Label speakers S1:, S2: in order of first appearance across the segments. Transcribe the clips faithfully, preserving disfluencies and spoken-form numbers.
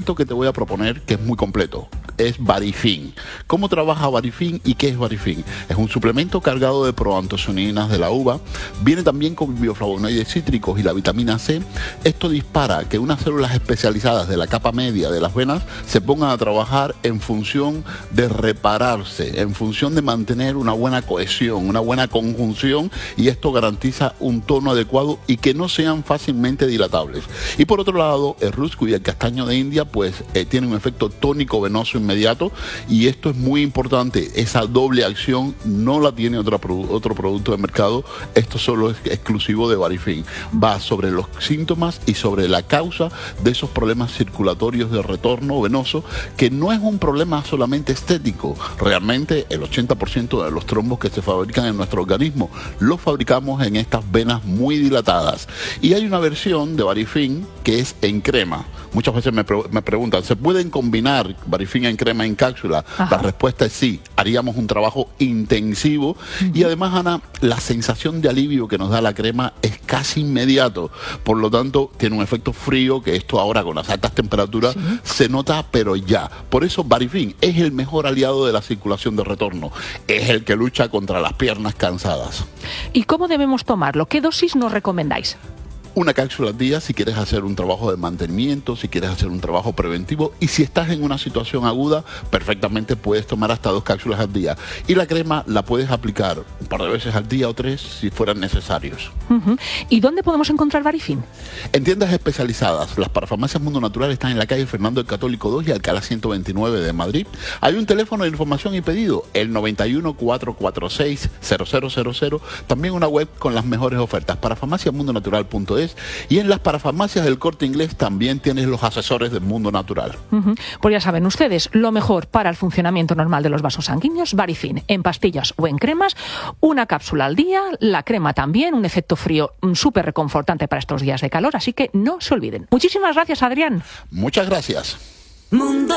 S1: suplemento que te voy a proponer, que es muy completo, es Varifin. ¿Cómo trabaja Varifin y qué es Varifin? Es un suplemento cargado de proantocianinas de la uva. Viene también con bioflavonoides cítricos y la vitamina C. Esto dispara que unas células especializadas de la capa media de las venas se pongan a trabajar en función de repararse, en función de mantener una buena cohesión, una buena conjunción, y esto garantiza un tono adecuado y que no sean fácilmente dilatables. Y por otro lado, el rusco y el castaño de India pues eh, tienen un efecto tónico venoso inmediato, y esto es muy importante. Esa doble acción no la tiene otra, otro producto de mercado. Esto solo es exclusivo de Varifin. Va sobre los síntomas y sobre la causa de esos problemas circulatorios de retorno venoso, que no es un problema solamente estético. Realmente el ochenta por ciento de los trombos que se fabrican en nuestro organismo los fabricamos en estas venas muy dilatadas. Y hay una versión de Varifin que es en crema. Muchas veces me, pre me preguntan, ¿se pueden combinar Varifin en crema en cápsula? Ajá. La respuesta es sí. Haríamos un trabajo intensivo. Uh-huh. Y además, Ana, la sensación de alivio que nos da la crema es casi inmediato. Por lo tanto, tiene un efecto frío, que esto ahora con las altas temperaturas sí. se nota, pero ya. Por eso Varifin es el mejor aliado de la circulación de retorno. Es el que lucha contra las piernas cansadas.
S2: ¿Y cómo debemos tomarlo? ¿Qué dosis nos recomendáis?
S1: Una cápsula al día si quieres hacer un trabajo de mantenimiento, si quieres hacer un trabajo preventivo, y si estás en una situación aguda, perfectamente puedes tomar hasta dos cápsulas al día. Y la crema la puedes aplicar un par de veces al día o tres si fueran necesarios.
S2: Uh-huh. ¿Y dónde podemos encontrar Varifin?
S1: En tiendas especializadas. Las parafarmacias Mundo Natural están en la calle Fernando el Católico dos y Alcalá ciento veintinueve de Madrid. Hay un teléfono de información y pedido, el noventa y uno, cuatrocientos cuarenta y seis, cero cero cero cero. También una web con las mejores ofertas, parafarmacia mundo natural punto es. Y en las parafarmacias del Corte Inglés también tienes los asesores del Mundo Natural.
S2: Uh-huh. Pues ya saben ustedes, lo mejor para el funcionamiento normal de los vasos sanguíneos, Varifin, en pastillas o en cremas, una cápsula al día, la crema también, un efecto frío súper reconfortante para estos días de calor, así que no se olviden. Muchísimas gracias, Adrián.
S1: Muchas gracias.
S3: Mundo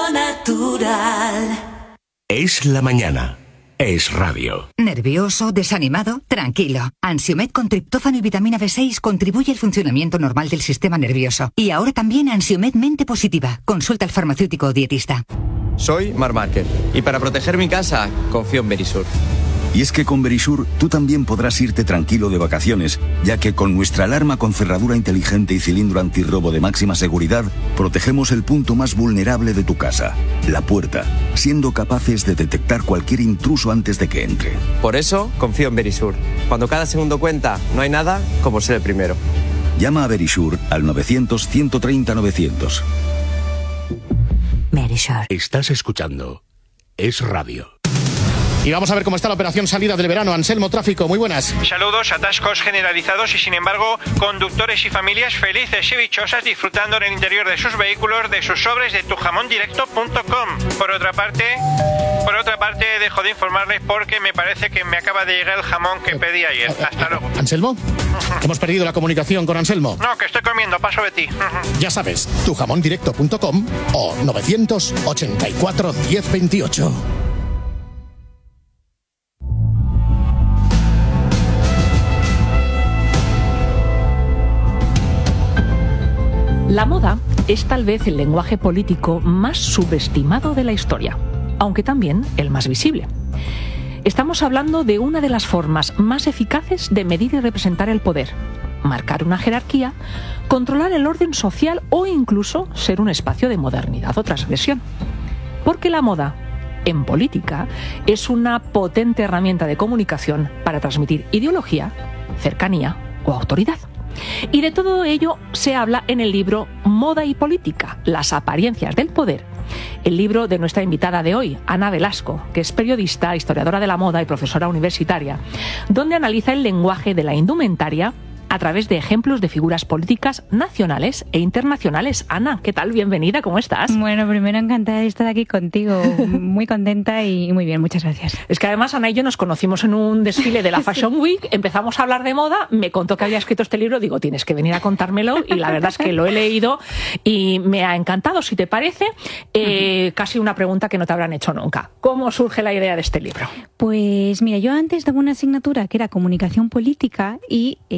S3: Natural.
S4: Es la mañana. Es radio.
S5: ¿Nervioso? ¿Desanimado? Tranquilo. Ansiomed con triptófano y vitamina B seis contribuye al funcionamiento normal del sistema nervioso. Y ahora también Ansiomed Mente Positiva. Consulta al farmacéutico o dietista.
S6: Soy Marc Márquez y para proteger mi casa confío en Verisur.
S7: Y es que con Verisur tú también podrás irte tranquilo de vacaciones, ya que con nuestra alarma con cerradura inteligente y cilindro antirrobo de máxima seguridad, protegemos el punto más vulnerable de tu casa, la puerta, siendo capaces de detectar cualquier intruso antes de que entre.
S6: Por eso confío en Verisur. Cuando cada segundo cuenta, no hay nada como ser el primero.
S7: Llama a Verisur al novecientos, ciento treinta, novecientos.
S4: Verisur. Estás escuchando Es Radio.
S8: Y vamos a ver cómo está la operación salida del verano. Anselmo, tráfico, muy buenas.
S9: Saludos, atascos generalizados y sin embargo conductores y familias felices y dichosas disfrutando en el interior de sus vehículos de sus sobres de tu jamón directo punto com. Por otra parte, por otra parte dejo de informarles porque me parece que me acaba de llegar el jamón que pedí ayer. Hasta luego.
S8: ¿Anselmo? Hemos perdido la comunicación con Anselmo.
S9: No, que estoy comiendo, paso de ti.
S8: Ya sabes, tu jamón directo punto com o novecientos ochenta y cuatro, diez veintiocho.
S2: La moda es tal vez el lenguaje político más subestimado de la historia, aunque también el más visible. Estamos hablando de una de las formas más eficaces de medir y representar el poder, marcar una jerarquía, controlar el orden social o incluso ser un espacio de modernidad o transgresión. Porque la moda, en política, es una potente herramienta de comunicación para transmitir ideología, cercanía o autoridad. Y de todo ello se habla en el libro Moda y Política, las apariencias del poder, el libro de nuestra invitada de hoy, Ana Velasco, que es periodista, historiadora de la moda y profesora universitaria, donde analiza el lenguaje de la indumentaria a través de ejemplos de figuras políticas nacionales e internacionales. Ana, ¿qué tal? Bienvenida, ¿cómo estás?
S10: Bueno, primero encantada de estar aquí contigo, muy contenta y muy bien, muchas gracias.
S2: Es que además Ana y yo nos conocimos en un desfile de la Fashion Week, empezamos a hablar de moda, me contó que había escrito este libro, digo, tienes que venir a contármelo, y la verdad es que lo he leído y me ha encantado. Si te parece, eh, uh-huh. casi una pregunta que no te habrán hecho nunca. ¿Cómo surge la idea de este libro?
S10: Pues mira, yo antes daba una asignatura que era comunicación política y eh, les conté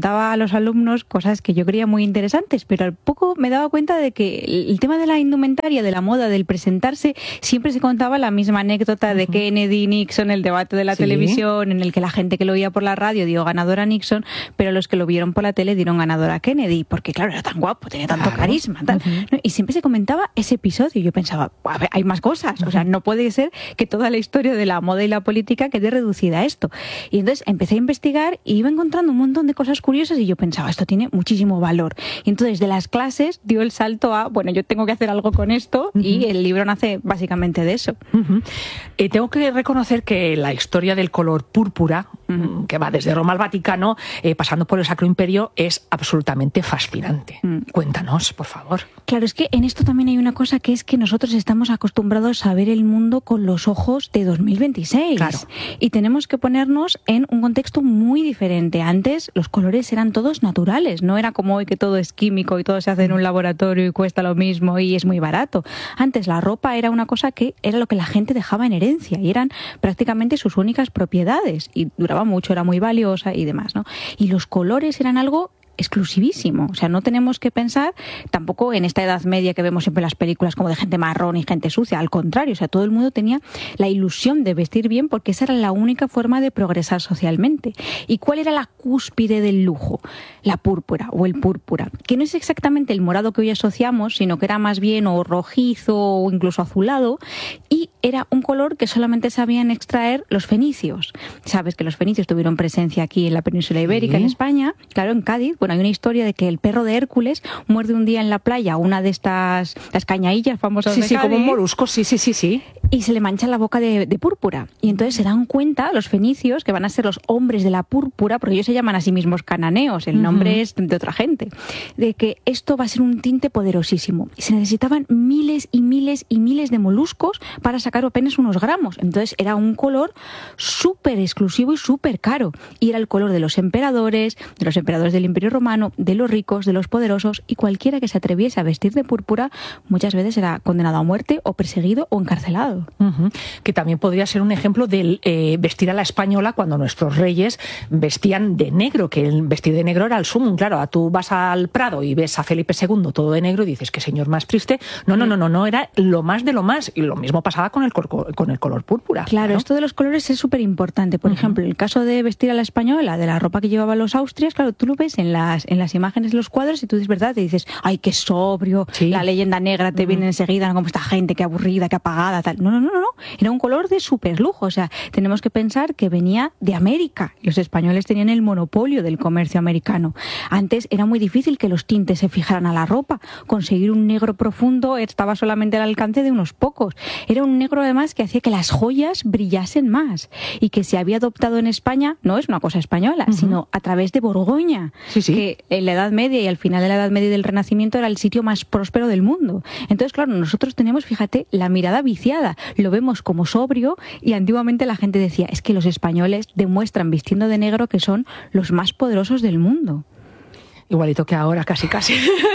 S10: contaba a los alumnos cosas que yo creía muy interesantes, pero al poco me daba cuenta de que el tema de la indumentaria, de la moda, del presentarse, siempre se contaba la misma anécdota de Kennedy, Nixon, el debate de la
S2: Sí.
S10: televisión, en el que la gente que lo oía por la radio dio ganadora a Nixon, pero los que lo vieron por la tele dieron ganadora a Kennedy, porque claro, era tan guapo, tenía tanto
S2: Claro.
S10: carisma, tal, ¿no? Y siempre se comentaba ese episodio, y yo pensaba, a ver, hay más cosas, o sea, no puede ser que toda la historia de la moda y la política quede reducida a esto. Y entonces empecé a investigar y iba encontrando un montón de cosas curiosas y yo pensaba, esto tiene muchísimo valor. Y entonces de las clases dio el salto a, bueno, yo tengo que hacer algo con esto, uh-huh. y el libro nace básicamente de eso.
S2: Uh-huh. Eh, tengo que reconocer que la historia del color púrpura, uh-huh. que va desde Roma al Vaticano, eh, pasando por el Sacro Imperio, es absolutamente fascinante. Uh-huh. Cuéntanos, por favor.
S10: Claro, es que en esto también hay una cosa, que es que nosotros estamos acostumbrados a ver el mundo con los ojos de dos mil veintiséis.
S2: Claro.
S10: Y tenemos que ponernos en un contexto muy diferente. Antes los colores eran todos naturales, no era como hoy que todo es químico y todo se hace en un laboratorio y cuesta lo mismo y es muy barato. Antes la ropa era una cosa que era lo que la gente dejaba en herencia y eran prácticamente sus únicas propiedades y duraba mucho, era muy valiosa y demás, ¿no? Y los colores eran algo exclusivísimo, o sea, no tenemos que pensar tampoco en esta Edad Media que vemos siempre en las películas como de gente marrón y gente sucia, al contrario, o sea, todo el mundo tenía la ilusión de vestir bien porque esa era la única forma de progresar socialmente. ¿Y cuál era la cúspide del lujo? La púrpura o el púrpura, que no es exactamente el morado que hoy asociamos, sino que era más bien o rojizo o incluso azulado, y era un color que solamente sabían extraer los fenicios. Sabes que los fenicios tuvieron presencia aquí en la península ibérica, sí. en España, claro, en Cádiz. Bueno, hay una historia de que el perro de Hércules muerde un día en la playa una de estas, las cañaillas famosas
S2: sí,
S10: de
S2: sí,
S10: Cádiz.
S2: Como un molusco, sí, sí, sí, sí.
S10: Y se le mancha la boca de, de púrpura. Y entonces se dan cuenta los fenicios, que van a ser los hombres de la púrpura, porque ellos se llaman a sí mismos cananeos, el nombre uh-huh. es de otra gente, de que esto va a ser un tinte poderosísimo. Y se necesitaban miles y miles y miles de moluscos para sacar apenas unos gramos. Entonces era un color súper exclusivo y súper caro. Y era el color de los emperadores, de los emperadores del Imperio Romano, de los ricos, de los poderosos, y cualquiera que se atreviese a vestir de púrpura muchas veces era condenado a muerte o perseguido o encarcelado.
S2: Uh-huh. Que también podría ser un ejemplo del eh, vestir a la española cuando nuestros reyes vestían de negro, que el vestir de negro era el sumum. Claro, tú vas al Prado y ves a Felipe segundo todo de negro y dices, qué señor más triste. No, no, no, no, no, era lo más de lo más. Y lo mismo pasaba con el, cor- con el color púrpura.
S10: Claro,
S2: claro,
S10: esto de los colores es súper importante. Por uh-huh. ejemplo, el caso de vestir a la española, de la ropa que llevaban los austrias, claro, tú lo ves en las, en las imágenes de los cuadros y tú dices, ¿verdad? Te dices, ay, qué sobrio, sí. la leyenda negra te uh-huh. viene enseguida, ¿no? Como esta gente, qué aburrida, qué apagada, tal. No, no, no, no, era un color de súper lujo. O sea, tenemos que pensar que venía de América. Los españoles tenían el monopolio del comercio americano. Antes era muy difícil que los tintes se fijaran a la ropa. Conseguir un negro profundo estaba solamente al alcance de unos pocos. Era un negro además que hacía que las joyas brillasen más y que se había adoptado en España, no es una cosa española, uh-huh. sino a través de Borgoña,
S2: sí, sí.
S10: que en la Edad Media y al final de la Edad Media y del Renacimiento era el sitio más próspero del mundo. Entonces, claro, nosotros tenemos, fíjate, la mirada viciada. Lo vemos como sobrio y antiguamente la gente decía, es que los españoles demuestran vistiendo de negro que son los más poderosos del mundo.
S2: Igualito que ahora, casi, casi.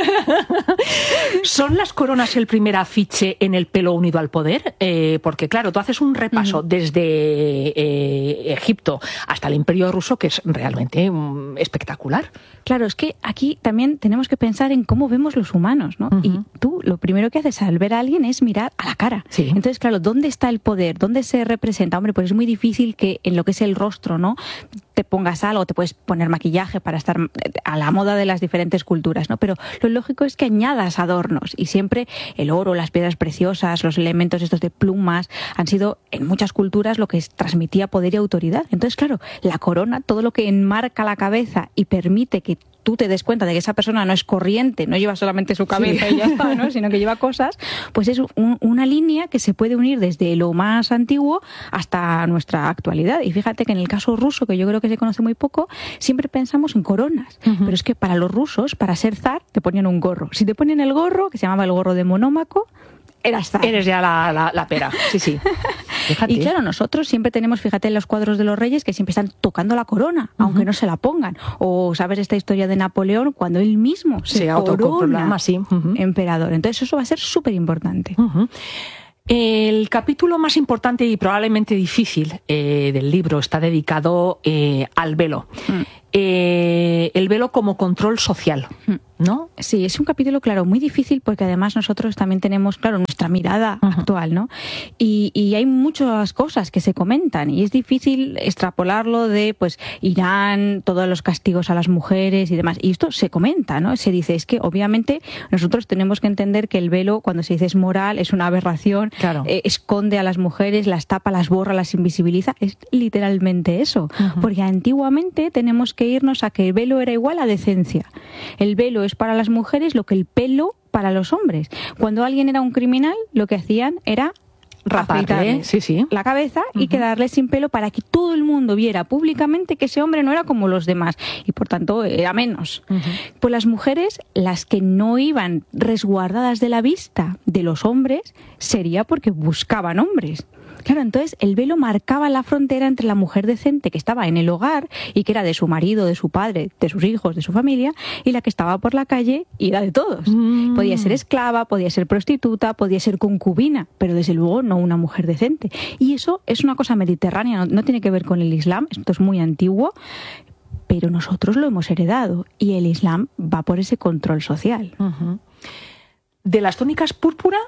S2: ¿Son las coronas el primer afiche en el pelo unido al poder? Eh, porque, claro, tú haces un repaso uh-huh. desde eh, Egipto hasta el Imperio Ruso, que es realmente um, espectacular.
S10: Claro, es que aquí también tenemos que pensar en cómo vemos los humanos, ¿no? Uh-huh. Y tú lo primero que haces al ver a alguien es mirar a la cara.
S2: Sí.
S10: Entonces, claro, ¿dónde está el poder? ¿Dónde se representa? Hombre, pues es muy difícil que en lo que es el rostro, ¿no?, te pongas algo, te puedes poner maquillaje para estar a la moda de las diferentes culturas, ¿no? Pero lo lógico es que añadas adornos y siempre el oro, las piedras preciosas, los elementos estos de plumas han sido en muchas culturas lo que transmitía poder y autoridad. Entonces, claro, la corona, todo lo que enmarca la cabeza y permite que tú te des cuenta de que esa persona no es corriente, no lleva solamente su cabeza sí. y ya está, ¿no?, sino que lleva cosas, pues es un, una línea que se puede unir desde lo más antiguo hasta nuestra actualidad. Y fíjate que en el caso ruso, que yo creo que se conoce muy poco, siempre pensamos en coronas. Uh-huh. Pero es que para los rusos, para ser zar, te ponían un gorro. Si te ponían el gorro, que se llamaba el gorro de monómaco, eras zar.
S2: Eres ya la, la, la pera, sí, sí. Fíjate.
S10: Y claro, nosotros siempre tenemos, fíjate en los cuadros de los reyes, que siempre están tocando la corona, uh-huh. aunque no se la pongan. O sabes esta historia de Napoleón, cuando él mismo se, se corona
S2: sí. uh-huh.
S10: emperador. Entonces eso va a ser súper importante.
S2: Uh-huh. El capítulo más importante y probablemente difícil eh, del libro está dedicado eh, al velo. Mm. eh, el velo como control social, ¿no?
S10: Sí, es un capítulo, claro, muy difícil porque además nosotros también tenemos, claro, nuestra mirada uh-huh. actual, ¿no? Y, y hay muchas cosas que se comentan y es difícil extrapolarlo de, pues, Irán, todos los castigos a las mujeres y demás. Y esto se comenta, ¿no? Se dice, es que obviamente nosotros tenemos que entender que el velo, cuando se dice es moral, es una aberración, claro. eh, esconde a las mujeres, las tapa, las borra, las invisibiliza. Es literalmente eso. Uh-huh. Porque antiguamente tenemos que irnos a que el velo era igual a decencia. El velo es para las mujeres lo que el pelo para los hombres. Cuando alguien era un criminal, lo que hacían era raparle
S2: sí, sí.
S10: la cabeza y uh-huh. quedarle sin pelo para que todo el mundo viera públicamente que ese hombre no era como los demás y por tanto era menos. Uh-huh. Pues las mujeres, las que no iban resguardadas de la vista de los hombres, sería porque buscaban hombres. Claro, entonces el velo marcaba la frontera entre la mujer decente que estaba en el hogar y que era de su marido, de su padre, de sus hijos, de su familia, y la que estaba por la calle y era de todos. Mm. Podía ser esclava, podía ser prostituta, podía ser concubina, pero desde luego no una mujer decente. Y eso es una cosa mediterránea, no, no tiene que ver con el Islam, esto es muy antiguo, pero nosotros lo hemos heredado y el Islam va por ese control social.
S2: Uh-huh. De las túnicas púrpura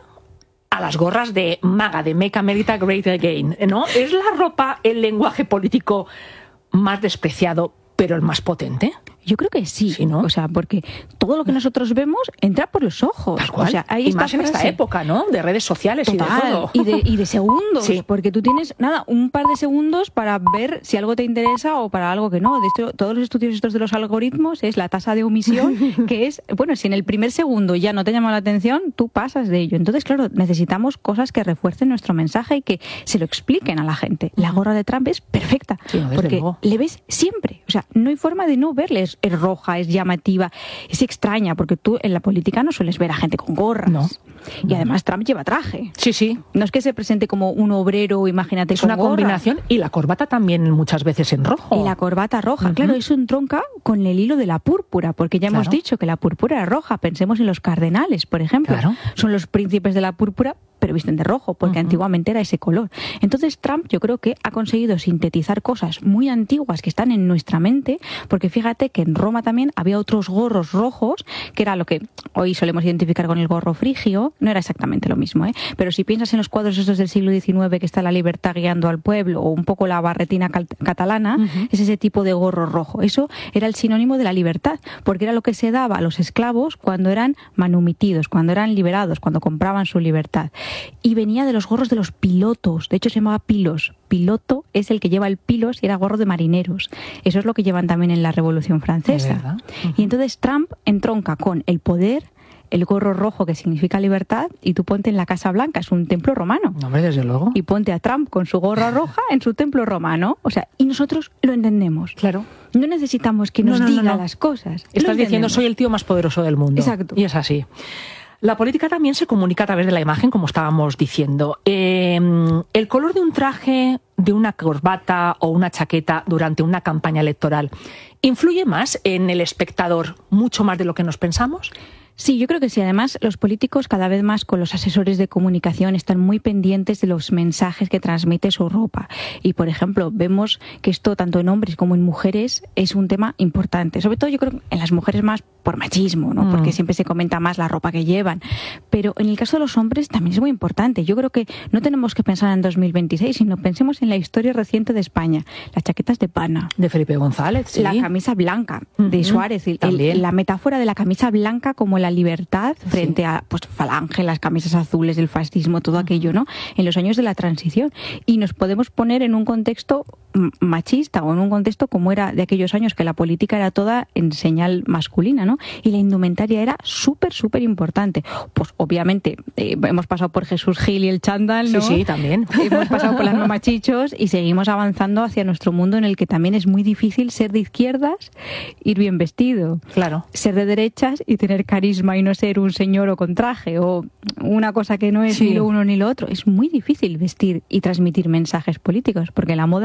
S2: a las gorras de MAGA, de Make America Great Again, ¿no? ¿Es la ropa el lenguaje político más despreciado, pero el más potente?
S10: Yo creo que sí, sí, ¿no? O sea, porque todo lo que nosotros vemos entra por los ojos.
S2: Tal cual.
S10: O sea, hay
S2: y
S10: esta
S2: más en esta
S10: frase.
S2: época, ¿no? De redes sociales.
S10: Total,
S2: y de todo.
S10: Y de, y de segundos.
S2: Sí.
S10: Porque tú tienes, nada, un par de segundos para ver si algo te interesa o para algo que no. De hecho, todos los estudios estos de los algoritmos es la tasa de omisión, que es, bueno, si en el primer segundo ya no te llama la atención, tú pasas de ello. Entonces, claro, necesitamos cosas que refuercen nuestro mensaje y que se lo expliquen a la gente. La gorra de Trump es perfecta.
S2: Sí, no,
S10: porque
S2: luego.
S10: le ves siempre. O sea, no hay forma de no verle. Es, es roja, es llamativa, es extraña, porque tú en la política no sueles ver a gente con gorras.
S2: No.
S10: Y además Trump lleva traje.
S2: Sí, sí.
S10: No es que se presente como un obrero, imagínate,
S2: es
S10: con
S2: una
S10: gorra.
S2: combinación, y la corbata también muchas veces en rojo.
S10: Y la corbata roja,
S2: Uh-huh.
S10: claro, eso entronca con el hilo de la púrpura, porque ya
S2: Claro.
S10: hemos dicho que la púrpura era roja. Pensemos en los cardenales, por ejemplo.
S2: Claro.
S10: Son los príncipes de la púrpura, pero visten de rojo, porque
S2: Uh-huh.
S10: antiguamente era ese color. Entonces Trump yo creo que ha conseguido sintetizar cosas muy antiguas que están en nuestra mente, porque fíjate que en Roma también había otros gorros rojos, que era lo que hoy solemos identificar con el gorro frigio. No era exactamente lo mismo, ¿eh? Pero si piensas en los cuadros estos del siglo diecinueve, que está la libertad guiando al pueblo, o un poco la barretina cal- catalana, uh-huh. es ese tipo de gorro rojo. Eso era el sinónimo de la libertad, porque era lo que se daba a los esclavos cuando eran manumitidos, cuando eran liberados, cuando compraban su libertad. Y venía de los gorros de los pilotos, de hecho se llamaba pilos. Piloto es el que lleva el pilos y era gorro de marineros. Eso es lo que llevan también en la Revolución Francesa. Uh-huh. Y entonces Trump entronca con el poder, el gorro rojo que significa libertad, y tú ponte en la Casa Blanca, es un templo romano.
S2: No, hombre, desde luego.
S10: Y ponte a Trump con su gorra roja en su templo romano. O sea, y nosotros lo entendemos.
S2: Claro.
S10: No necesitamos que nos
S2: no, no,
S10: diga
S2: no, no.
S10: las cosas.
S2: Estás diciendo, soy el tío más poderoso del mundo.
S10: Exacto.
S2: Y es así. La política también se comunica a través de la imagen, como estábamos diciendo. Eh, el color de un traje, de una corbata o una chaqueta durante una campaña electoral, ¿influye más en el espectador, mucho más de lo que nos pensamos?
S10: Sí, yo creo que sí. Además, los políticos cada vez más con los asesores de comunicación están muy pendientes de los mensajes que transmite su ropa. Y, por ejemplo, vemos que esto, tanto en hombres como en mujeres, es un tema importante. Sobre todo, yo creo, en las mujeres más por machismo, ¿no? Mm. Porque siempre se comenta más la ropa que llevan. Pero en el caso de los hombres también es muy importante. Yo creo que no tenemos que pensar en dos mil veintiséis, sino pensemos en la historia reciente de España. Las chaquetas de pana.
S2: De Felipe González, sí.
S10: La camisa blanca de uh-huh. Suárez. El, el, la metáfora de la camisa blanca como la libertad frente sí. a pues Falange, las camisas azules, el fascismo, todo aquello, ¿no? En los años de la transición. Y nos podemos poner en un contexto machista o en un contexto como era de aquellos años, que la política era toda en señal masculina, ¿no? Y la indumentaria era súper, súper importante. Pues obviamente eh, hemos pasado por Jesús Gil y el chándal, ¿no?
S2: Sí, sí, también.
S10: Hemos pasado por las mamachichos y seguimos avanzando hacia nuestro mundo, en el que también es muy difícil ser de izquierdas, ir bien vestido.
S2: Claro.
S10: Ser de derechas y tener carisma y no ser un señor o con traje o una cosa que no es sí. ni lo uno ni lo otro. Es muy difícil vestir y transmitir mensajes políticos, porque la moda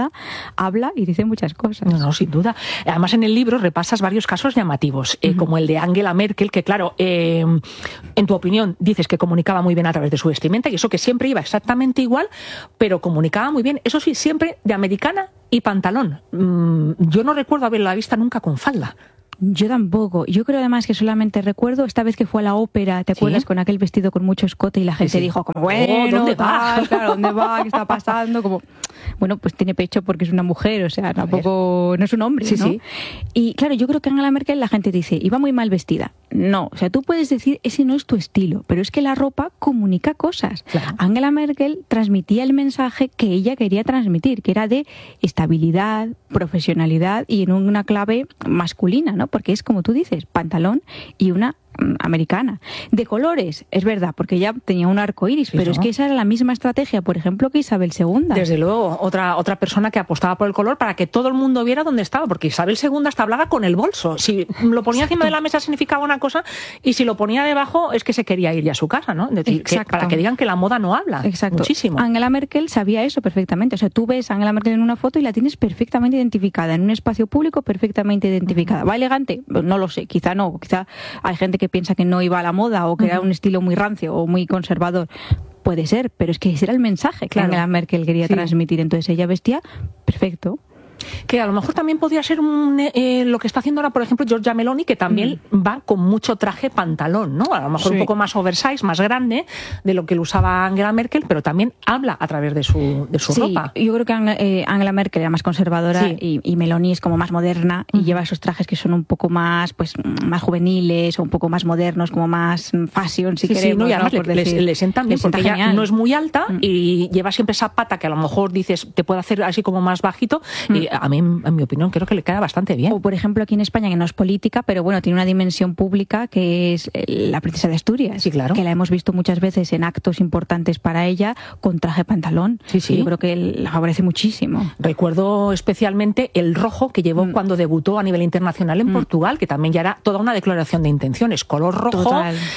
S10: habla y dice muchas cosas.
S2: No, no, sin duda. Además, en el libro repasas varios casos llamativos, eh, uh-huh. como el de Angela Merkel, que claro, eh, en tu opinión, dices que comunicaba muy bien a través de su vestimenta, y eso que siempre iba exactamente igual, pero comunicaba muy bien, eso sí, siempre de americana y pantalón. Mm, yo no recuerdo haberla vista nunca con falda.
S10: Yo tampoco. Yo creo además que solamente recuerdo esta vez que fue a la ópera, ¿te acuerdas? ¿Sí? Con aquel vestido con mucho escote y la gente sí, sí. dijo como, bueno,
S2: oh, ¿dónde va?
S10: Tal, claro, ¿dónde va? ¿Qué está pasando? Como, bueno, pues tiene pecho porque es una mujer, o sea, tampoco, no es un hombre, sí, ¿no? Sí. Y claro, yo creo que Angela Merkel, la gente dice, iba muy mal vestida. No, o sea, tú puedes decir, ese no es tu estilo, pero es que la ropa comunica cosas. Claro. Angela Merkel transmitía el mensaje que ella quería transmitir, que era de estabilidad, profesionalidad y en una clave masculina, ¿no? Porque es como tú dices, pantalón y una americana. De colores, es verdad, porque ya tenía un arco iris, sí, pero ¿no? es que esa era la misma estrategia, por ejemplo, que Isabel segunda.
S2: Desde luego, otra, otra persona que apostaba por el color para que todo el mundo viera dónde estaba, porque Isabel segunda hasta hablaba con el bolso. Si lo ponía encima de la mesa significaba una cosa, y si lo ponía debajo es que se quería ir ya a su casa, ¿no? Es decir, que, para que digan que la moda no habla.
S10: Exacto.
S2: Muchísimo.
S10: Angela Merkel sabía eso perfectamente. O sea, tú ves a Angela Merkel en una foto y la tienes perfectamente identificada, en un espacio público perfectamente identificada. ¿Va elegante? No lo sé, quizá no. Quizá hay gente que piensa que no iba a la moda o que uh-huh. era un estilo muy rancio o muy conservador. Puede ser, pero es que ese era el mensaje que claro. Angela Merkel quería sí. transmitir. Entonces ella vestía perfecto.
S2: Que a lo mejor también podría ser un, eh, lo que está haciendo ahora, por ejemplo, Giorgia Meloni, que también mm. va con mucho traje pantalón, ¿no? A lo mejor sí. un poco más oversize, más grande de lo que lo usaba Angela Merkel, pero también habla a través de su, de su
S10: sí,
S2: ropa.
S10: Yo creo que Angela Merkel era más conservadora sí. y, y Meloni es como más moderna y mm. lleva esos trajes que son un poco más, pues, más juveniles o un poco más modernos, como más fashion, si sí, queremos. Sí, no, y además
S2: ¿no? le, le, le sientan bien, porque ella genial. no es muy alta mm. y lleva siempre esa pata que a lo mejor dices, te puede hacer así como más bajito mm. y a mí, en mi opinión, creo que le queda bastante bien.
S10: O, por ejemplo, aquí en España, que no es política, pero bueno, tiene una dimensión pública, que es la princesa de Asturias.
S2: Sí, claro.
S10: Que la hemos visto muchas veces en actos importantes para ella, con traje pantalón.
S2: Sí, sí.
S10: Y yo creo que la favorece muchísimo.
S2: Recuerdo especialmente el rojo que llevó mm. cuando debutó a nivel internacional en mm. Portugal, que también ya era toda una declaración de intenciones. Color rojo,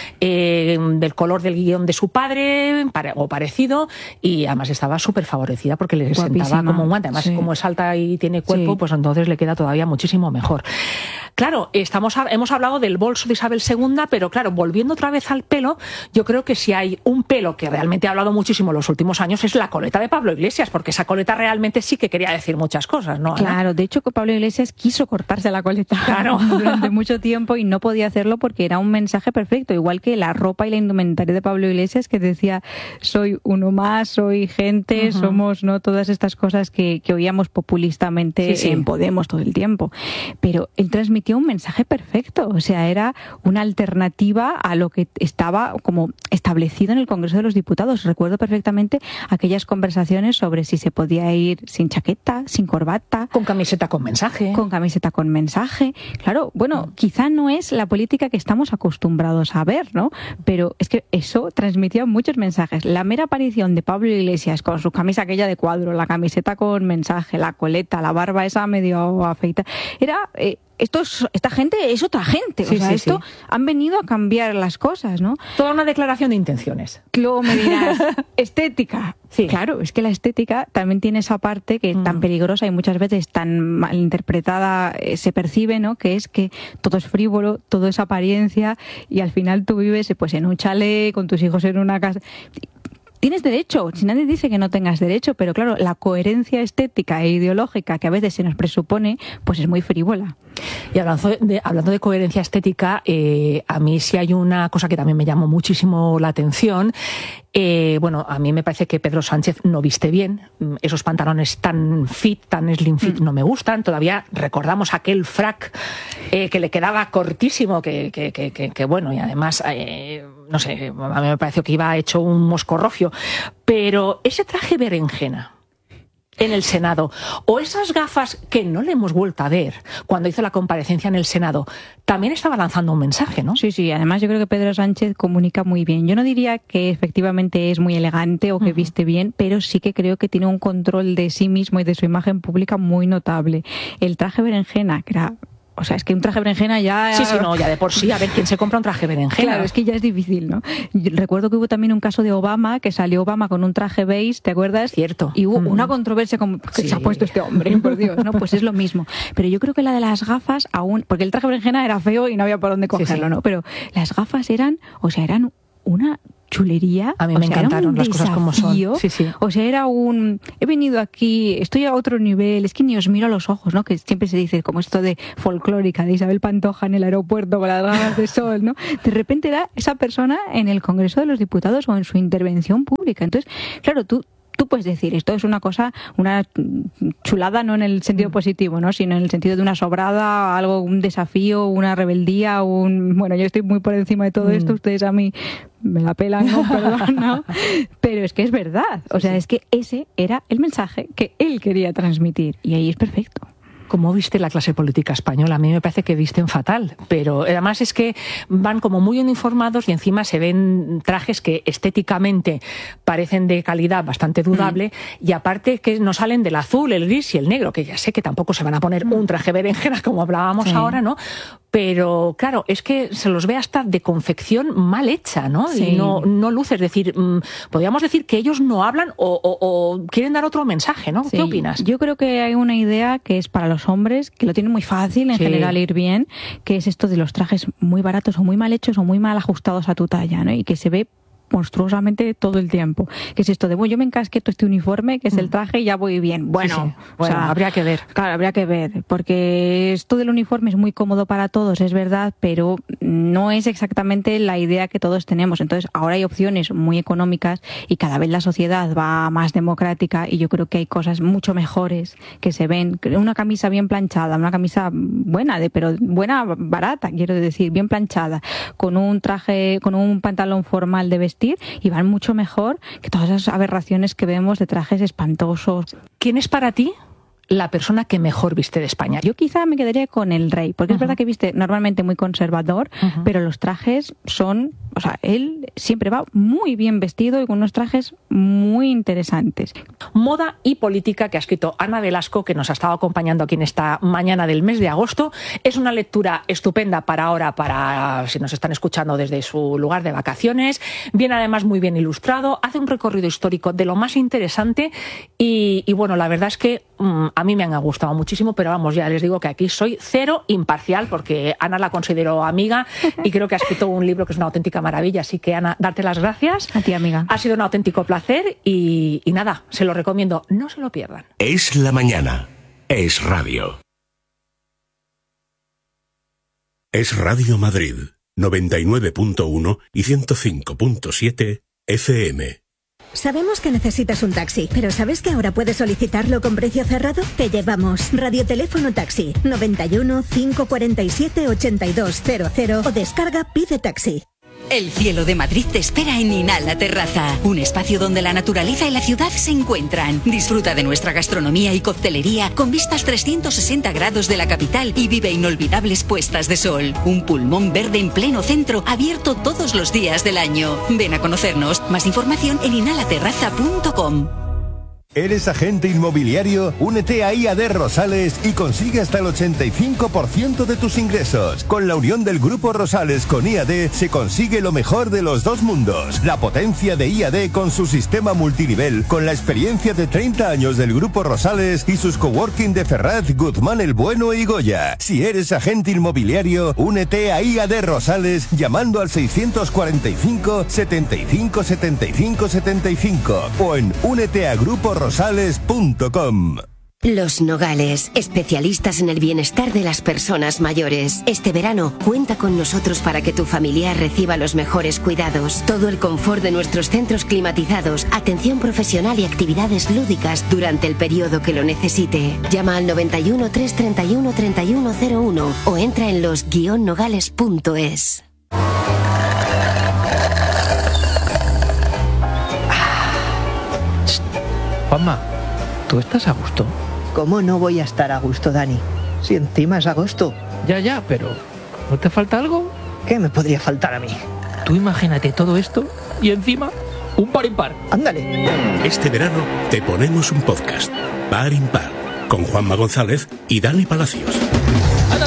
S2: eh, del color del guión de su padre, pare, o parecido, y además estaba súper favorecida porque le Guapísima. sentaba como un guante. Además, sí. como es alta y tiene cuerpo, sí. pues entonces le queda todavía muchísimo mejor. Claro, estamos, hemos hablado del bolso de Isabel segunda, pero claro, volviendo otra vez al pelo, yo creo que si hay un pelo que realmente ha hablado muchísimo en los últimos años es la coleta de Pablo Iglesias, porque esa coleta realmente sí que quería decir muchas cosas, ¿no?
S10: Claro, de hecho que Pablo Iglesias quiso cortarse la coleta claro. durante mucho tiempo y no podía hacerlo porque era un mensaje perfecto, igual que la ropa y la indumentaria de Pablo Iglesias, que decía, soy uno más, soy gente, uh-huh. somos, ¿no? Todas estas cosas que, que oíamos populistamente sí, sí. en Podemos todo el tiempo. Pero él transmitió un mensaje perfecto, o sea, era una alternativa a lo que estaba como establecido en el Congreso de los Diputados. Recuerdo perfectamente aquellas conversaciones sobre si se podía ir sin chaqueta, sin corbata.
S2: Con camiseta con mensaje.
S10: Con camiseta con mensaje. Claro, bueno, quizá no es la política que estamos acostumbrados a ver, ¿no? Pero es que eso transmitía muchos mensajes. La mera aparición de Pablo Iglesias con su camisa aquella de cuadro, la camiseta con mensaje, la coleta, la barba esa medio afeitada, era... Eh, Esto es, esta gente es otra gente, sí, o sea, sí, esto sí. han venido a cambiar las cosas, ¿no?
S2: Toda una declaración de intenciones.
S10: Luego me dirás, estética.
S2: Sí.
S10: Claro, es que la estética también tiene esa parte que es mm. tan peligrosa y muchas veces tan mal interpretada eh, se percibe, ¿no? Que es que todo es frívolo, todo es apariencia y al final tú vives pues en un chalet, con tus hijos en una casa... Tienes derecho, si nadie dice que no tengas derecho, pero claro, la coherencia estética e ideológica que a veces se nos presupone, pues es muy frívola.
S2: Y hablando de, hablando de coherencia estética, eh, a mí sí hay una cosa que también me llamó muchísimo la atención. Eh, bueno, a mí me parece que Pedro Sánchez no viste bien. Esos pantalones tan fit, tan slim fit, mm. no me gustan. Todavía recordamos aquel frac eh, que le quedaba cortísimo, que, que, que, que, que bueno, y además, eh, no sé, a mí me pareció que iba hecho un moscorrofio. Pero ese traje berenjena en el Senado, o esas gafas que no le hemos vuelto a ver cuando hizo la comparecencia en el Senado, también estaba lanzando un mensaje, ¿no?
S10: Sí, sí, además yo creo que Pedro Sánchez comunica muy bien. Yo no diría que efectivamente es muy elegante o que uh-huh. viste bien, pero sí que creo que tiene un control de sí mismo y de su imagen pública muy notable. El traje berenjena, que era O sea, es que un traje berenjena ya...
S2: Sí, sí, no, ya de por sí, a ver quién se compra un traje berenjena.
S10: Claro, es que ya es difícil, ¿no? Yo recuerdo que hubo también un caso de Obama, que salió Obama con un traje beige, ¿te acuerdas?
S2: Cierto.
S10: Y hubo
S2: Mm.
S10: una controversia como que
S2: Sí.
S10: se ha puesto este hombre, por Dios, ¿no? Pues es lo mismo. Pero yo creo que la de las gafas aún... Porque el traje berenjena era feo y no había por dónde cogerlo,
S2: Sí, sí.
S10: ¿no? Pero las gafas eran, o sea, eran una chulería.
S2: A mí
S10: O
S2: me
S10: sea, era
S2: encantaron
S10: un
S2: las cosas como son.
S10: desafío.
S2: Sí, sí.
S10: O sea, era un... He venido aquí, estoy a otro nivel, es que ni os miro a los ojos, ¿no? Que siempre se dice como esto de folclórica, de Isabel Pantoja en el aeropuerto con las gafas de sol, ¿no? De repente era esa persona en el Congreso de los Diputados o en su intervención pública. Entonces, claro, tú... Tú puedes decir, esto es una cosa, una chulada, no en el sentido positivo, ¿no? Sino en el sentido de una sobrada, algo, un desafío, una rebeldía, un... Bueno, yo estoy muy por encima de todo esto, ustedes a mí me la pelan, ¿no? Perdón, ¿no? Pero es que es verdad. O sea, es que ese era el mensaje que él quería transmitir. Y ahí es perfecto.
S2: ¿Cómo viste la clase política española? A mí me parece que visten fatal, pero además es que van como muy uniformados y encima se ven trajes que estéticamente parecen de calidad bastante dudable mm. y aparte que no salen del azul, el gris y el negro, que ya sé que tampoco se van a poner mm. un traje berenjena como hablábamos sí. ahora, ¿no? Pero claro, es que se los ve hasta de confección mal hecha, ¿no?
S10: Sí.
S2: Y no, no luce, es decir, mmm, podríamos decir que ellos no hablan o, o, o quieren dar otro mensaje, ¿no?
S10: Sí.
S2: ¿Qué opinas?
S10: Yo creo que hay una idea que es para los hombres, que lo tienen muy fácil en sí. general ir bien, que es esto de los trajes muy baratos o muy mal hechos o muy mal ajustados a tu talla, ¿no? Y que se ve monstruosamente todo el tiempo. Que es esto de, bueno, yo me encasqueto este uniforme, que es el traje, y ya voy bien. Bueno,
S2: sí, sí. bueno
S10: o sea,
S2: habría que ver.
S10: Claro, habría que ver, porque esto del uniforme es muy cómodo para todos, es verdad, pero no es exactamente la idea que todos tenemos. Entonces, ahora hay opciones muy económicas y cada vez la sociedad va más democrática y yo creo que hay cosas mucho mejores que se ven. Una camisa bien planchada, una camisa buena, de pero buena, barata, quiero decir, bien planchada, con un traje, con un pantalón formal de vestir, y van mucho mejor que todas esas aberraciones que vemos de trajes espantosos.
S2: ¿Quién es para ti la persona que mejor viste de España?
S10: Yo quizá me quedaría con el rey, porque uh-huh. es verdad que viste normalmente muy conservador, uh-huh. pero los trajes son, o sea, él siempre va muy bien vestido y con unos trajes muy interesantes.
S2: Moda y política, que ha escrito Ana Velasco, que nos ha estado acompañando aquí en esta mañana del mes de agosto. Es una lectura estupenda para ahora, para si nos están escuchando desde su lugar de vacaciones. Viene además muy bien ilustrado, hace un recorrido histórico de lo más interesante y, y bueno, la verdad es que mmm, a mí me han gustado muchísimo, pero vamos, ya les digo que aquí soy cero imparcial porque Ana la considero amiga y creo que ha escrito un libro que es una auténtica maravilla. Así que, Ana, darte las gracias.
S10: A ti, amiga.
S2: Ha sido un auténtico placer y, y nada, se lo recomiendo. No se lo pierdan.
S4: Es la mañana. Es radio. Es Radio Madrid, noventa y nueve punto uno y ciento cinco punto siete F M.
S11: Sabemos que necesitas un taxi, pero ¿sabes que ahora puedes solicitarlo con precio cerrado? Te llevamos Radioteléfono Taxi noventa y uno, cinco cuarenta y siete, ochenta y dos cero cero o descarga Pide Taxi.
S5: El cielo de Madrid te espera en Inhala Terraza, un espacio donde la naturaleza y la ciudad se encuentran. Disfruta de nuestra gastronomía y coctelería con vistas trescientos sesenta grados de la capital y vive inolvidables puestas de sol. Un pulmón verde en pleno centro, abierto todos los días del año. Ven a conocernos. Más información en inhalaterraza punto com.
S12: ¿Eres agente inmobiliario? Únete a I A D Rosales y consigue hasta el ochenta y cinco por ciento de tus ingresos. Con la unión del Grupo Rosales con I A D se consigue lo mejor de los dos mundos. La potencia de I A D con su sistema multinivel, con la experiencia de treinta años del Grupo Rosales y sus coworking de Ferraz, Guzmán el Bueno y Goya. Si eres agente inmobiliario, únete a I A D Rosales llamando al seiscientos cuarenta y cinco, setenta y cinco, setenta y cinco, setenta y cinco o en únete a Grupo Rosales. Rosales punto com.
S13: Los Nogales, especialistas en el bienestar de las personas mayores. Este verano, cuenta con nosotros para que tu familiar reciba los mejores cuidados. Todo el confort de nuestros centros climatizados, atención profesional y actividades lúdicas durante el periodo que lo necesite. Llama al noventa y uno, trescientos treinta y uno, treinta y uno cero uno o entra en los guion nogales punto es.
S14: Juanma, ¿tú estás a gusto?
S15: ¿Cómo no voy a estar a gusto, Dani? Si encima es agosto.
S14: Ya, ya, pero ¿no te falta algo?
S15: ¿Qué me podría faltar a mí?
S14: Tú imagínate todo esto y encima un par impar.
S15: Ándale.
S4: Este verano te ponemos un podcast, Par Impar, con Juanma González y Dani Palacios.
S14: ¡Anda, mira!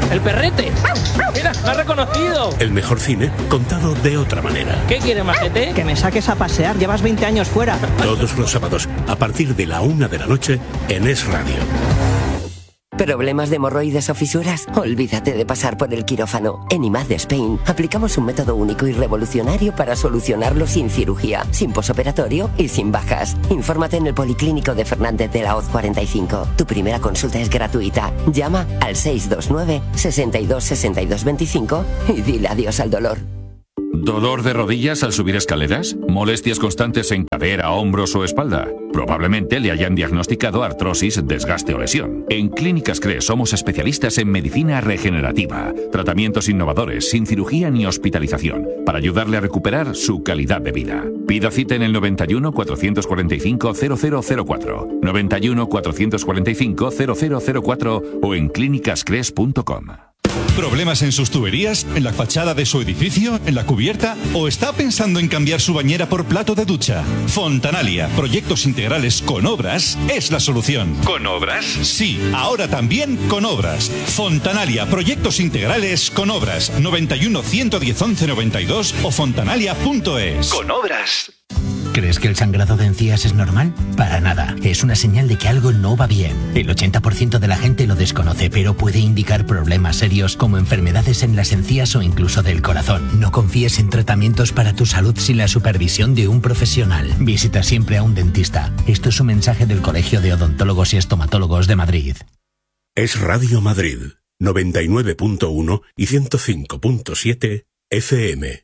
S14: ¡El perrete! ¡Mira, me ha reconocido!
S4: El mejor cine contado de otra manera.
S14: ¿Qué quiere, majete?
S15: Que me saques a pasear, llevas veinte años fuera.
S4: Todos los sábados, a partir de la una de la noche, en Es Radio.
S16: ¿Problemas de hemorroides o fisuras? Olvídate de pasar por el quirófano. En I M A D de Spain aplicamos un método único y revolucionario para solucionarlo sin cirugía, sin posoperatorio y sin bajas. Infórmate en el Policlínico de Fernández de la Hoz cuarenta y cinco. Tu primera consulta es gratuita. Llama al seis dos nueve, seis dos, seis dos dos cinco y dile adiós al dolor.
S17: ¿Dolor de rodillas al subir escaleras? ¿Molestias constantes en cadera, hombros o espalda? Probablemente le hayan diagnosticado artrosis, desgaste o lesión. En Clínicas C R E somos especialistas en medicina regenerativa, tratamientos innovadores, sin cirugía ni hospitalización, para ayudarle a recuperar su calidad de vida. Pida cita en el noventa y uno, cuatrocientos cuarenta y cinco, cero cero cero cuatro, noventa y uno, cuatrocientos cuarenta y cinco, cero cero cero cuatro o en clínicas cres punto com.
S18: ¿Problemas en sus tuberías? ¿En la fachada de su edificio? ¿En la cubierta? ¿O está pensando en cambiar su bañera por plato de ducha? Fontanalia, proyectos integrales con obras, es la solución. ¿Con obras? Sí, ahora también con obras. Fontanalia, proyectos integrales con obras. noventa y uno, ciento diez, once noventa y dos o fontanalia punto es.
S19: Con obras.
S20: ¿Crees que el sangrado de encías es normal? Para nada. Es una señal de que algo no va bien. El ochenta por ciento de la gente lo desconoce, pero puede indicar problemas serios como enfermedades en las encías o incluso del corazón. No confíes en tratamientos para tu salud sin la supervisión de un profesional. Visita siempre a un dentista. Esto es un mensaje del Colegio de Odontólogos y Estomatólogos de Madrid.
S4: Es Radio Madrid, noventa y nueve punto uno y ciento cinco punto siete F M.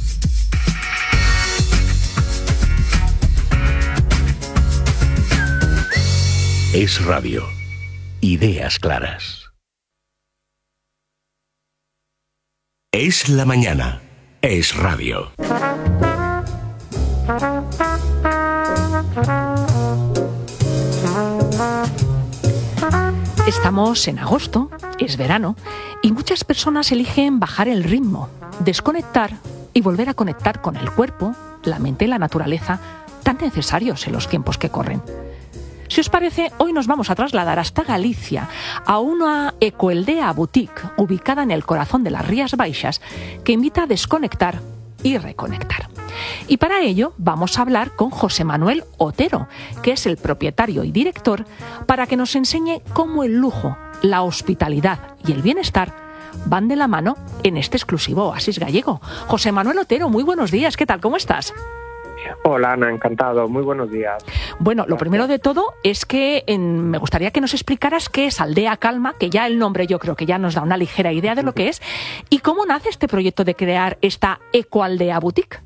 S4: Es Radio. Ideas claras. Es la mañana. Es Radio.
S2: Estamos en agosto, es verano, y muchas personas eligen bajar el ritmo, desconectar y volver a conectar con el cuerpo, la mente y la naturaleza, tan necesarios en los tiempos que corren. Si os parece, hoy nos vamos a trasladar hasta Galicia, a una ecoaldea boutique ubicada en el corazón de las Rías Baixas, que invita a desconectar y reconectar. Y para ello vamos a hablar con José Manuel Otero, que es el propietario y director, para que nos enseñe cómo el lujo, la hospitalidad y el bienestar van de la mano en este exclusivo oasis gallego. José Manuel Otero, muy buenos días, ¿qué tal? ¿Cómo estás?
S21: Hola Ana, encantado, muy buenos días.
S2: Bueno, lo primero de todo es que en, me gustaría que nos explicaras qué es Aldea Calma, que ya el nombre yo creo que ya nos da una ligera idea de lo que es, y cómo nace este proyecto de crear esta ecoaldea boutique.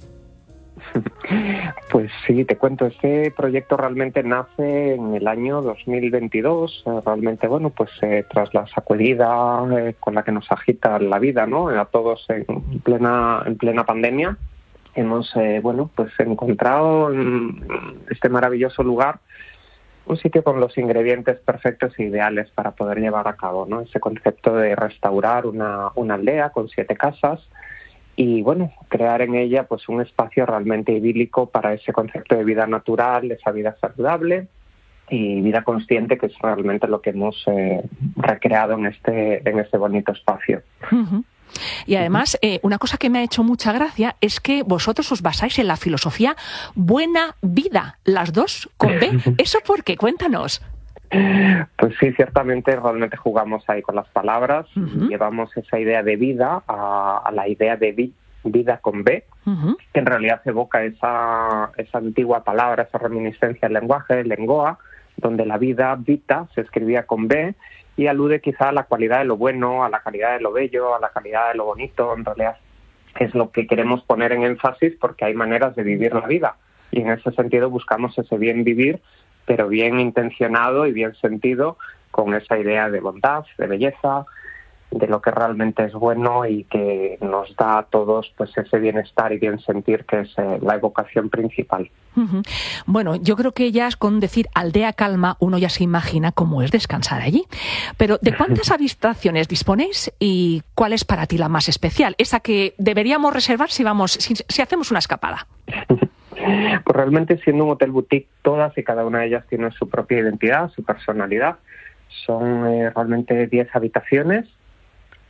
S21: Pues sí, te cuento, este proyecto realmente nace en el año dos mil veintidós, realmente, bueno, pues eh, tras la sacudida eh, con la que nos agita la vida, ¿no? A todos en plena, en plena pandemia. Hemos, eh, bueno, pues encontrado en este maravilloso lugar un sitio con los ingredientes perfectos e ideales para poder llevar a cabo, ¿no? Ese concepto de restaurar una, una aldea con siete casas y, bueno, crear en ella pues un espacio realmente idílico para ese concepto de vida natural, esa vida saludable y vida consciente, que es realmente lo que hemos eh, recreado en este, en este bonito espacio.
S2: Uh-huh. Y además, eh, una cosa que me ha hecho mucha gracia es que vosotros os basáis en la filosofía buena vida, las dos con B. ¿Eso por qué? Cuéntanos.
S21: Pues sí, ciertamente realmente jugamos ahí con las palabras. Uh-huh. Llevamos esa idea de vida a, a la idea de vi, vida con B, uh-huh. que en realidad evoca esa, esa antigua palabra, esa reminiscencia del lenguaje, lengoa, donde la vida, vita, se escribía con B, y alude quizá a la cualidad de lo bueno, a la calidad de lo bello, a la calidad de lo bonito. En realidad es lo que queremos poner en énfasis, porque hay maneras de vivir la vida y en ese sentido buscamos ese bien vivir, pero bien intencionado y bien sentido, con esa idea de bondad, de belleza, de lo que realmente es bueno y que nos da a todos pues ese bienestar y bien sentir, que es eh, la evocación principal.
S2: Uh-huh. Bueno, yo creo que ya con decir Aldea Calma uno ya se imagina cómo es descansar allí. Pero ¿de cuántas habitaciones disponéis y cuál es para ti la más especial? Esa que deberíamos reservar si vamos, si, si hacemos una escapada.
S21: Pues realmente, siendo un hotel boutique, todas y cada una de ellas tienen su propia identidad, su personalidad. Son eh, realmente diez habitaciones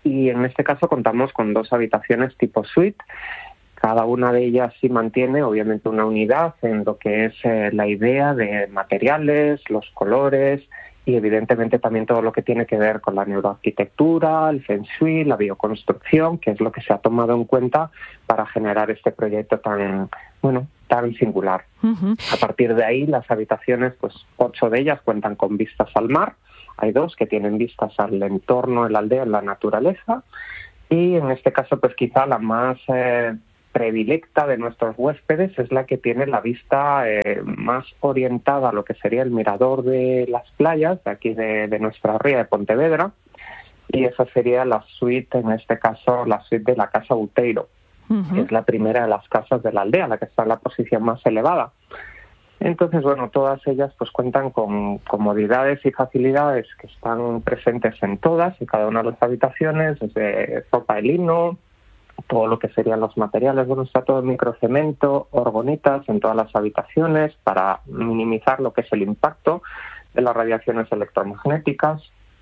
S21: y en este caso contamos con dos habitaciones tipo suite. Cada una de ellas sí mantiene obviamente una unidad en lo que es eh, la idea de materiales, los colores y evidentemente también todo lo que tiene que ver con la neuroarquitectura, el feng shui, la bioconstrucción, que es lo que se ha tomado en cuenta para generar este proyecto tan, bueno, tan singular. Uh-huh. A partir de ahí, las habitaciones, pues ocho de ellas cuentan con vistas al mar. Hay dos que tienen vistas al entorno de la aldea, en la naturaleza. Y en este caso, pues quizá la más eh, predilecta de nuestros huéspedes es la que tiene la vista eh, más orientada a lo que sería el mirador de las playas de aquí de, de nuestra ría de Pontevedra, y esa sería la suite, en este caso la suite de la Casa Outeiro, uh-huh. que es la primera de las casas de la aldea, la que está en la posición más elevada. Entonces, bueno, todas ellas pues cuentan con comodidades y facilidades que están presentes en todas y cada una de las habitaciones, desde sopa de lino, todo lo que serían los materiales, bueno, está todo en microcemento, orgonitas en todas las habitaciones para minimizar lo que es el impacto de las radiaciones electromagnéticas.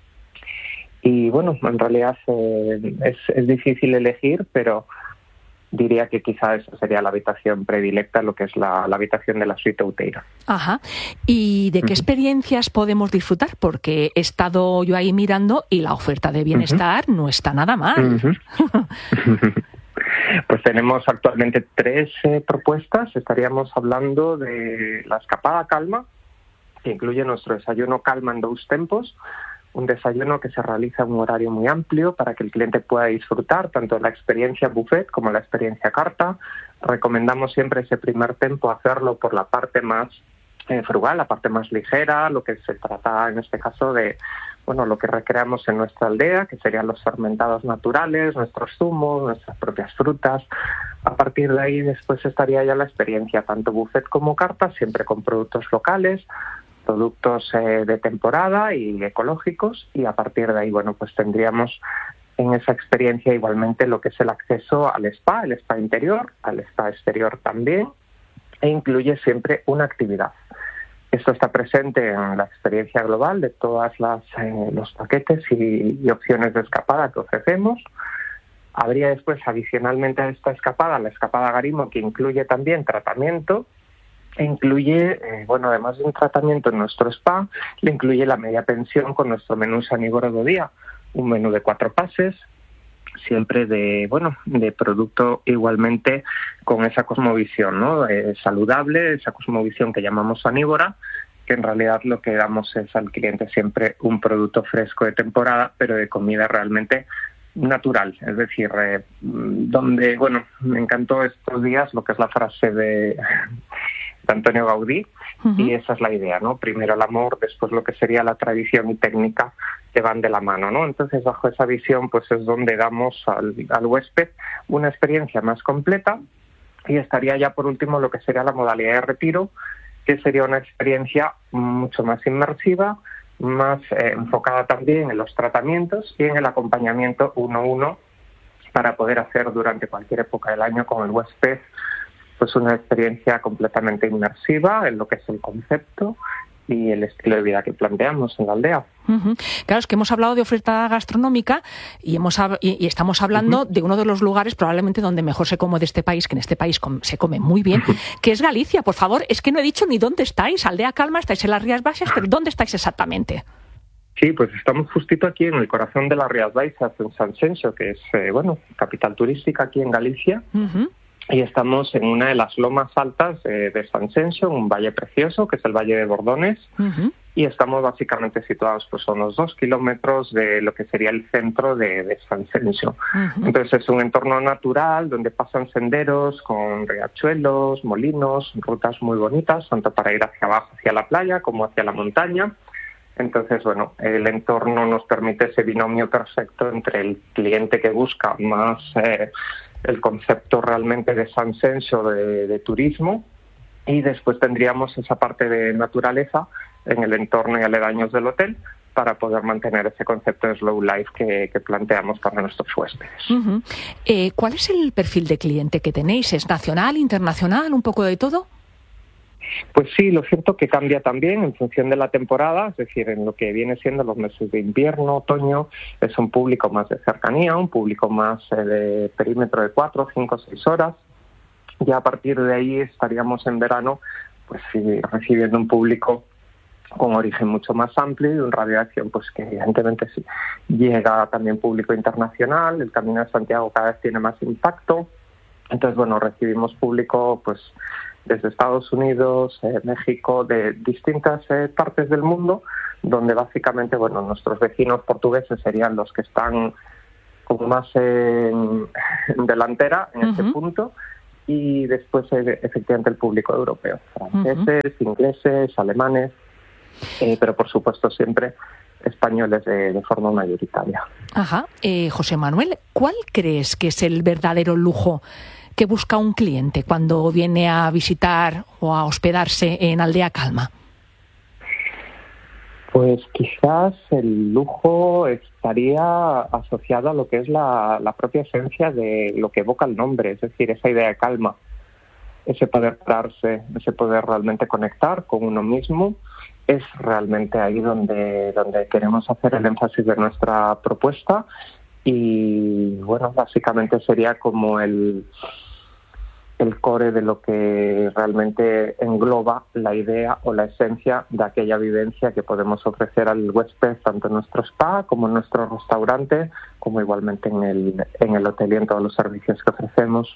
S21: Y bueno, en realidad eh, es, es difícil elegir, pero diría que quizá esa sería la habitación predilecta, lo que es la, la habitación de la suite Outeiro.
S2: Ajá. ¿Y de qué uh-huh. experiencias podemos disfrutar? Porque he estado yo ahí mirando y la oferta de bienestar uh-huh. no está nada mal.
S21: Uh-huh. Pues tenemos actualmente tres eh, propuestas. Estaríamos hablando de la escapada calma, que incluye nuestro desayuno calma en dos tempos, un desayuno que se realiza en un horario muy amplio para que el cliente pueda disfrutar tanto la experiencia buffet como la experiencia carta. Recomendamos siempre ese primer tempo hacerlo por la parte más eh, frugal, la parte más ligera, lo que se trata en este caso de bueno, lo que recreamos en nuestra aldea, que serían los fermentados naturales, nuestros zumos, nuestras propias frutas. A partir de ahí después estaría ya la experiencia tanto buffet como carta, siempre con productos locales, productos eh, de temporada y ecológicos, y a partir de ahí, bueno, pues tendríamos en esa experiencia igualmente lo que es el acceso al spa, el spa interior, al spa exterior también, e incluye siempre una actividad. Esto está presente en la experiencia global de todas las eh, los paquetes y, y opciones de escapada que ofrecemos. Habría después, adicionalmente a esta escapada, la escapada Garimo, que incluye también tratamiento, e incluye, eh, bueno, además de un tratamiento en nuestro spa, le incluye la media pensión con nuestro menú sanívoro do día, un menú de cuatro pases, siempre de, bueno, de producto igualmente con esa cosmovisión, ¿no? Eh, saludable, esa cosmovisión que llamamos sanívora, que en realidad lo que damos es al cliente siempre un producto fresco de temporada, pero de comida realmente natural, es decir, eh, donde, bueno, me encantó estos días lo que es la frase de Antonio Gaudí, uh-huh. y esa es la idea, ¿no? Primero el amor, después lo que sería la tradición y técnica que van de la mano, ¿no? Entonces, bajo esa visión, pues es donde damos al, al huésped una experiencia más completa, y estaría ya por último lo que sería la modalidad de retiro, que sería una experiencia mucho más inmersiva, más eh, enfocada también en los tratamientos y en el acompañamiento uno a uno para poder hacer durante cualquier época del año con el huésped pues una experiencia completamente inmersiva en lo que es el concepto y el estilo de vida que planteamos en la aldea.
S2: Uh-huh. Claro, es que hemos hablado de oferta gastronómica y hemos y, y estamos hablando uh-huh. de uno de los lugares probablemente donde mejor se come de este país, que en este país com- se come muy bien, uh-huh. que es Galicia. Por favor, es que no he dicho ni dónde estáis. Aldea Calma, estáis en las Rías Baixas, pero ¿dónde estáis exactamente?
S21: Sí, pues estamos justito aquí en el corazón de las Rías Baixas, en Sanxenxo, que es, eh, bueno, capital turística aquí en Galicia. Uh-huh. Y estamos en una de las lomas altas eh, de Sanxenxo, un valle precioso, que es el Valle de Bordones, uh-huh. y estamos básicamente situados pues, a unos dos kilómetros de lo que sería el centro de, de Sanxenxo. Uh-huh. Entonces es un entorno natural donde pasan senderos con riachuelos, molinos, rutas muy bonitas, tanto para ir hacia abajo, hacia la playa, como hacia la montaña. Entonces, bueno, el entorno nos permite ese binomio perfecto entre el cliente que busca más eh, el concepto realmente de Sanxenxo, de, de turismo, y después tendríamos esa parte de naturaleza en el entorno y aledaños del hotel para poder mantener ese concepto de slow life que, que planteamos para nuestros huéspedes.
S2: Uh-huh. Eh, ¿Cuál es el perfil de cliente que tenéis? ¿Es nacional, internacional, un poco de todo?
S21: Pues sí, lo cierto que cambia también en función de la temporada, es decir, en lo que viene siendo los meses de invierno, otoño, es un público más de cercanía, un público más eh, de perímetro de cuatro, cinco, seis horas. Ya a partir de ahí estaríamos en verano pues sí, recibiendo un público con origen mucho más amplio y un radio de acción pues que evidentemente sí llega también público internacional. El Camino de Santiago cada vez tiene más impacto. Entonces, bueno, recibimos público pues desde Estados Unidos, eh, México, de distintas eh, partes del mundo, donde básicamente, bueno, nuestros vecinos portugueses serían los que están como más en, en delantera en uh-huh. este punto, y después eh, efectivamente el público europeo, franceses, uh-huh. ingleses, alemanes, eh, pero por supuesto siempre españoles de, de forma mayoritaria.
S2: Ajá. Eh, José Manuel, ¿cuál crees que es el verdadero lujo que busca un cliente cuando viene a visitar o a hospedarse en Aldea Calma?
S21: Pues quizás el lujo estaría asociado a lo que es la, la propia esencia de lo que evoca el nombre, es decir, esa idea de calma, ese poder pararse, ese poder realmente conectar con uno mismo. Es realmente ahí donde, donde queremos hacer el énfasis de nuestra propuesta y, bueno, básicamente sería como el, el core de lo que realmente engloba la idea o la esencia de aquella vivencia que podemos ofrecer al huésped, tanto en nuestro spa como en nuestro restaurante, como igualmente en el, en el hotel y en todos los servicios que ofrecemos.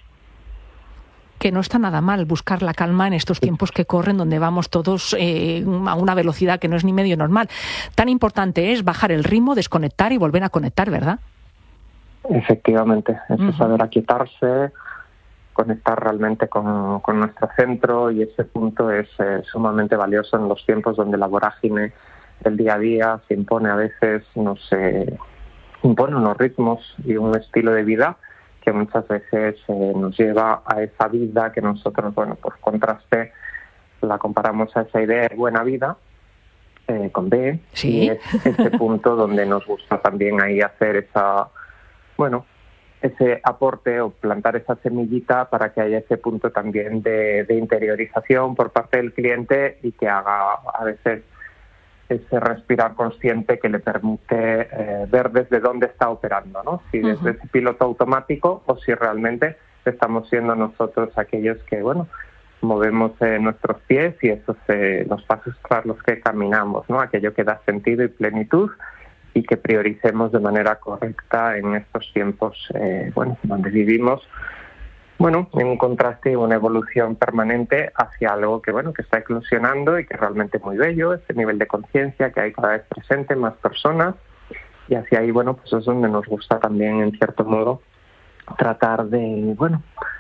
S2: Que no está nada mal buscar la calma en estos tiempos que corren, donde vamos todos eh, a una velocidad que no es ni medio normal. Tan importante es bajar el ritmo, desconectar y volver a conectar, ¿verdad?
S21: Efectivamente, es uh-huh. saber aquietarse, conectar realmente con, con nuestro centro, y ese punto es eh, sumamente valioso en los tiempos donde la vorágine del día a día se impone a veces, no sé, impone unos ritmos y un estilo de vida que muchas veces eh, nos lleva a esa vida que nosotros, bueno, por contraste, la comparamos a esa idea de buena vida, eh, con B,
S2: ¿sí?
S21: Y es ese punto donde nos gusta también ahí hacer esa, bueno, ese aporte o plantar esa semillita para que haya ese punto también de, de interiorización por parte del cliente y que haga a veces ese respirar consciente que le permite eh, ver desde dónde está operando, ¿no? Si desde uh-huh. ese piloto automático o si realmente estamos siendo nosotros aquellos que, bueno, movemos eh, nuestros pies y esos eh, los pasos tras los que caminamos, ¿no? Aquello que da sentido y plenitud y que prioricemos de manera correcta en estos tiempos, eh, bueno, donde vivimos, bueno, en un contraste y una evolución permanente hacia algo que, bueno, que está eclosionando y que es realmente muy bello, este nivel de conciencia que hay cada vez presente en más personas, y hacia ahí, bueno, pues es donde nos gusta también, en cierto modo, tratar de, bueno,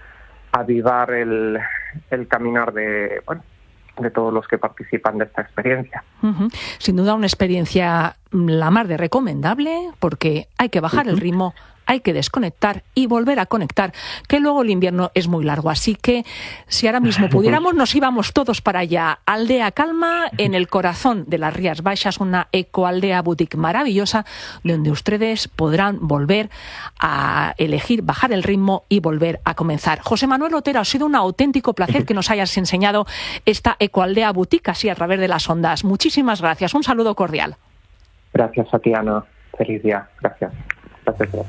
S21: avivar el, el caminar de, bueno, de todos los que participan de esta experiencia.
S2: Uh-huh. Sin duda una experiencia la más de recomendable, porque hay que bajar uh-huh. el ritmo, hay que desconectar y volver a conectar, que luego el invierno es muy largo. Así que si ahora mismo pudiéramos, nos íbamos todos para allá. Aldea Calma, en el corazón de las Rías Baixas, una ecoaldea boutique maravillosa, donde ustedes podrán volver a elegir, bajar el ritmo y volver a comenzar. José Manuel Otero, ha sido un auténtico placer que nos hayas enseñado esta ecoaldea boutique así a través de las ondas. Muchísimas gracias. Un saludo cordial.
S21: Gracias a ti, Ana. Feliz día. Gracias. Gracias.